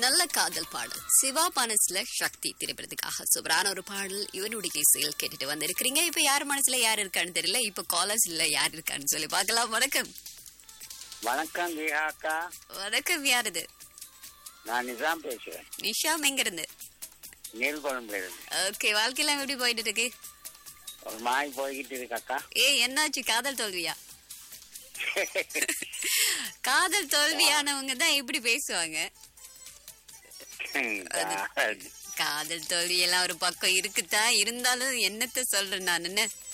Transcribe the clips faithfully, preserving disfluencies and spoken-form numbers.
நல்ல காதல் பாடல் சிவா மனசுல சக்தி திரைப்படத்துக்காக சூப்பரான ஒரு பாடல் இவனுடைய இசையில் கேட்டுட்டு வந்திருக்கிறீங்க. இப்ப யார் மனசுல யார் இருக்கான்னு தெரியல. இப்ப காலேஜ்ல யார் இருக்கான்னு சொல்லி பார்க்கலாம். வணக்கம். வணக்கம் விஹாக்கா. வணக்கம். யார் இது? நான் நிசாம் பேசுறேன். நிஷாம் எங்க இருந்து? நீர்கொழும்புல இருந்து. ஓகே, வாழ்க்கையெல்லாம் எப்படி போயிட்டு இருக்கு? ஒரு மாய் போய்கிட்டு இருக்கு அக்கா. ஏ என்னாச்சு, காதல் தோல்வியா? காதல் தோல்வியானவங்க தான் இப்படி பேசுவாங்க. காதல் தோல்வி எல்லாம் ஒரு பக்கம் இருக்குதான், இருந்தாலும் என்னத்த சொல்றேன் நான்.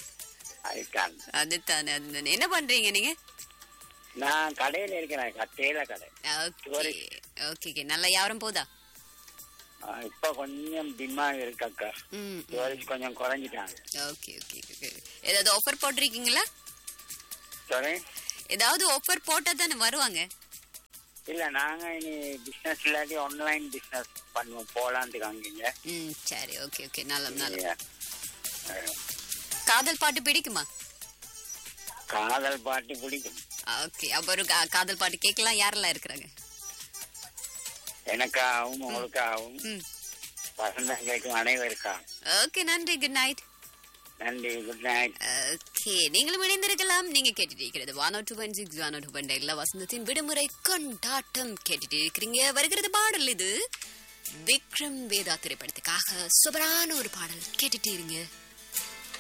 அதுதானே அதுதானே. என்ன பண்றீங்க நீங்க? நான் கடையில இருக்கிறேன், கட்டையில கடை. ஓகே ஓகே, நல்லா யாரும் போதா? இப்ப கொஞ்சம் டிமாண்ட் இருக்கு அக்கா. கொஞ்சம் குறைஞ்சிட்டாங்க. Okay okay okay. ஏதாவது ஆஃபர் போட்டிருக்கீங்களா? சரி, ஏதாவது ஆஃபர் போட்டா தானே வருவாங்க. இல்ல, நாங்க இனி பிசினஸ் இல்லாட்டி ஆன்லைன் பிசினஸ் பண்ணுவோம் போலான்னு காங்க. ம் சரி, ஓகே ஓகே, நல்ல நல்ல. காதல் பாட்டு பிடிக்குமா? காதல் பாட்டு பிடிக்கும். ஓகே, அப்ப ஒரு காதல் பாட்டு கேட்கலாம். யாரெல்லாம் இருக்கிறாங்க? எனக்காகவும் உங்களுக்காகவும் வசந்தம் கேட்கும் அனைவருக்கா. ஓகே, நன்றி, குட் நைட். நன்றி, குட் நைட். ஓகே, நீங்களும் இணைந்திருக்கலாம். நீங்க கேட்டுட்டு இருக்கிறது one two point six one two point எயிட்ல வசந்தத்தின் விடுமுறை கொண்டாட்டம் கேட்டுட்டு இருக்கிறீங்க. வருகிறது பாடல் இது விக்ரம் வேதா திரைப்படத்துக்காக சூப்பரான ஒரு பாடல் கேட்டுட்டு இருங்க.